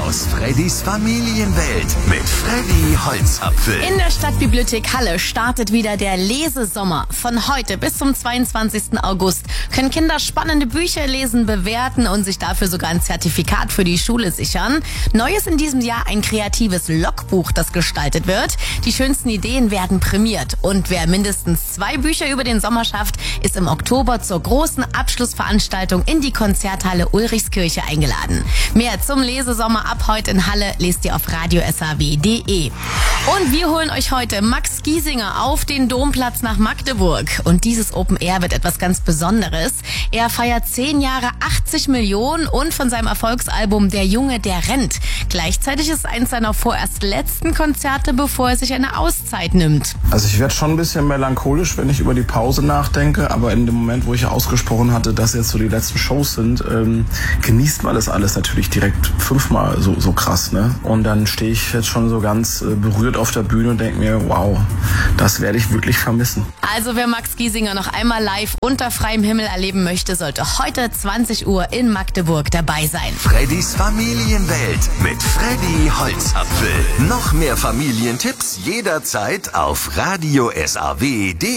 aus Freddys Familienwelt mit Freddy Holzapfel. In der Stadtbibliothek Halle startet wieder der Lesesommer. Von heute bis zum 22. August können Kinder spannende Bücher lesen, bewerten und sich dafür sogar ein Zertifikat für die Schule sichern. Neu ist in diesem Jahr ein kreatives Logbuch, das gestaltet wird. Die schönsten Ideen werden prämiert. Und wer mindestens 2 Bücher über den Sommer schafft, ist im Oktober zur großen Abschlussveranstaltung in die Konzerthalle Ulrichskirche eingeladen. Mehr zum Lesesommer ab heute in Halle lest ihr auf radiosaw.de. Und wir holen euch heute Max Giesinger auf den Domplatz nach Magdeburg. Und dieses Open Air wird etwas ganz Besonderes. Er feiert 10 Jahre 80 Millionen und von seinem Erfolgsalbum Der Junge, der rennt. Gleichzeitig ist es eins seiner vorerst letzten Konzerte, bevor er sich eine Auszeit nimmt. Also ich werde schon ein bisschen melancholisch, wenn ich über die Pause nachdenke, aber in dem Moment, wo ich ausgesprochen hatte, dass jetzt so die letzten Shows sind, genießt man das alles natürlich direkt 5-mal so krass, ne? Und dann stehe ich jetzt schon so ganz berührt auf der Bühne und denke mir, wow, das werde ich wirklich vermissen. Also wer Max Giesinger noch einmal live unter freiem Himmel erleben möchte, sollte heute 20 Uhr in Magdeburg dabei sein. Freddys Familienwelt mit Freddy Holzapfel. Noch mehr Familientipps jederzeit auf radiosaw.de.